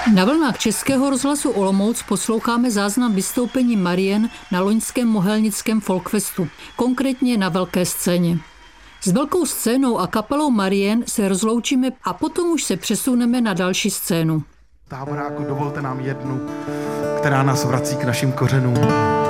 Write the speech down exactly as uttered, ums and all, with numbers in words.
Na vlnách Českého rozhlasu Olomouc posloucháme záznam vystoupení Marien na loňském mohelnickém folkfestu, konkrétně na velké scéně. S velkou scénou a kapelou Marien se rozloučíme a potom už se přesuneme na další scénu. Táboráku, dovolte nám jednu, která nás vrací k našim kořenům.